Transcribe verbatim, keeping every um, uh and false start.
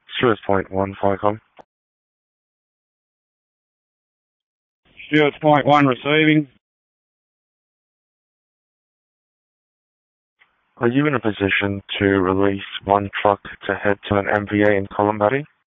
Stuart Point one, Ficom. Stuart Point one receiving. Are you in a position to release one truck to head to an M V A in Columbati?